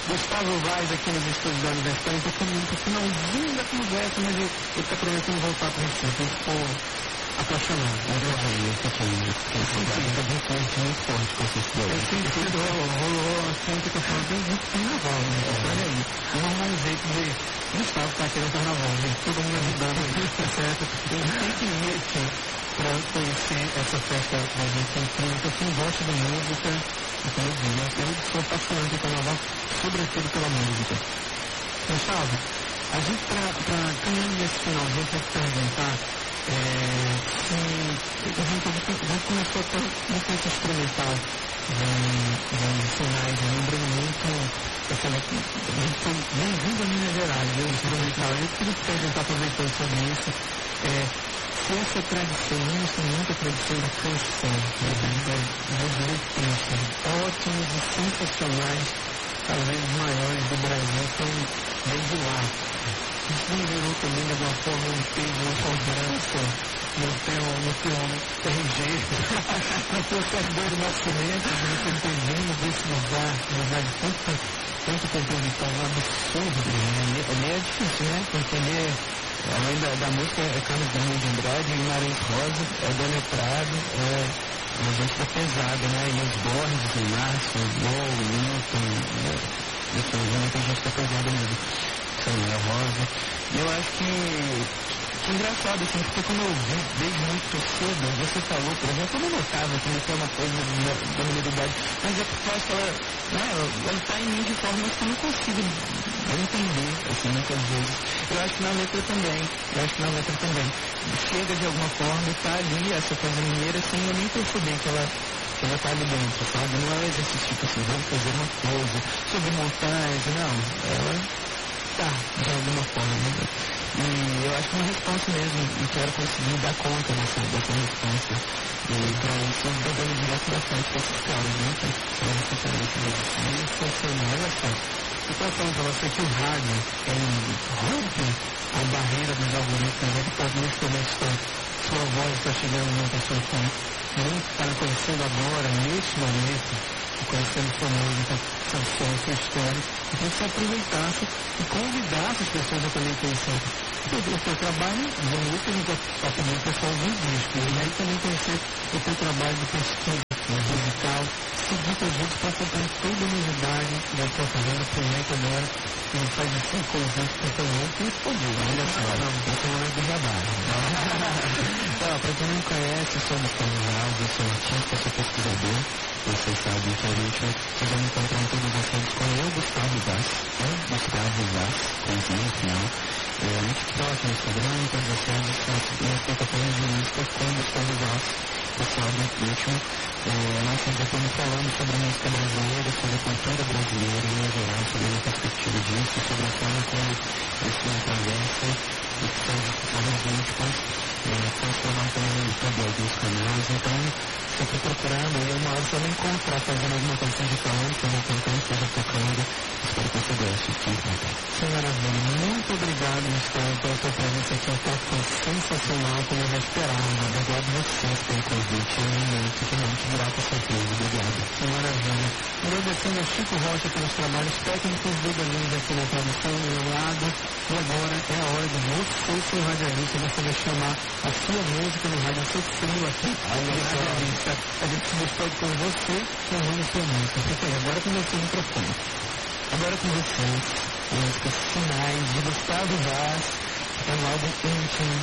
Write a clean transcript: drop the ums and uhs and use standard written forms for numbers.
Gustavo Vaz aqui nos estúdios da Universidade, está caminhando para o finalzinho da conversa, mas ele está prometendo voltar para o Recife. Ele ficou apaixonado. Mas eu muito forte com esses dois. Eu senti que rolou sempre que eu falo, tem muito carnaval, né? Olha aí, não é um jeito de Gustavo estar aqui no carnaval, né? Todo mundo ajudando, tá certo? Tem que ir aqui para conhecer essa festa da gente incrível. Então, quem gosta de música, como eu digo, eu sou apaixonado de carnaval, sobretudo pela música. Gustavo, a gente, para caminhando nesse final, a gente vai te perguntar se a gente começou a ter uma coisa experimental de sinais, lembrando muito aquela que a gente foi bem-vindo a Minas Gerais, né? Experimental. Eu queria te perguntar, aproveitando sobre isso, se essa tradição, nós temos muita tradição da canção, das letristas ótimos e sensacionais, talvez maiores do Brasil, estão desde lá. Isso não gerou também, de alguma forma, um peso, uma cobrança no teu RG, no teu servidor de nascimento, de você entendendo desse lugar de tanto compositor absurdo. Ele é difícil, né? Porque ele, além da música, é Carlos Drummond de Andrade, Guimarães Rosa, é Daniel Prado, a gente tá pesada, né? E os Borges, o Márcio, o Gol, o Milton, isso, muita gente tá pesada mesmo. Samuel Rosa. E eu acho que engraçado, assim, porque como eu vi desde muito cedo, você falou, por exemplo, eu não notava que isso é uma coisa da minha, mas é porque eu acho que ela tá em mim de formas que eu não consigo entender, assim, muitas vezes. Eu acho que na letra também. Chega de alguma forma e tá ali, essa coisa mineira, assim, eu nem percebi que ela tá ali dentro, sabe? Não é um exercício tipo assim, vamos fazer uma coisa sobre montagem, não. Ela tá, de alguma forma, né? E eu acho que é uma resposta mesmo, e quero conseguir dar conta dessa resposta. E para isso, eu dou direto da frente para esses caras, né? Para referência deles. Sensacional, olha só. Eu estou falando para você que o rádio rompe a barreira dos algoritmos, né? Que pode nesse momento sua voz está chegando numa pessoa que não está conhecendo agora, neste momento, conhecendo sua música, sua história, então se aproveitasse e convidasse as pessoas a também conhecer o seu trabalho bonito, a gente está pedindo o pessoal ouvir discos, e aí também conhecer o seu trabalho de pesquisa musical, seguir com a gente para acompanhar toda a novidade da sua fazenda, projeto agora, que faz assim conjunto com o muito disponível. Olha só, esse é o do Jabá. Então, para quem não conhece, eu sou Gustavo Vaz, eu sou artista, sou pesquisador. Vocês sabem que a gente vai me encontrar em todas as redes com eu, Gustavo Vaz, Gustavo Vaz, coisinha no final. No TikTok, no Instagram, em todas as redes, nas plataformas de música com Gustavo Vaz, pessoal do Ritmo. Nós sempre estamos falando sobre a música brasileira, sobre a cultura brasileira em geral, sobre a minha perspectiva disso, sobre a forma como isso atravessa e que são autênticas, transformar também no YouTube alguns canais. Então, se eu estou procurando, e uma hora você vai encontrar fazendo alguma coisa seja falando, seja cantando, seja tocando. Espero que você goste. Que maravilha. Muito obrigado, Gustavo, pela sua presença aqui. Um papo sensacional, como eu já esperava. Obrigado a você pelo convite. É muito grato a certeza. Obrigado. Que maravilha. Agradecendo a Chico Rocha pelos trabalhos técnicos do Danilo aqui na produção, do meu lado. E agora é a hora de você, seu radialista, você vai chamar a sua música no rádio, seu frio aqui. Radialista. A gente se despede com você, chamando a sua música. Fica aí, agora com você o microfone. Agora com vocês, música Sinais de Gustavo Vaz, é um álbum íntimo,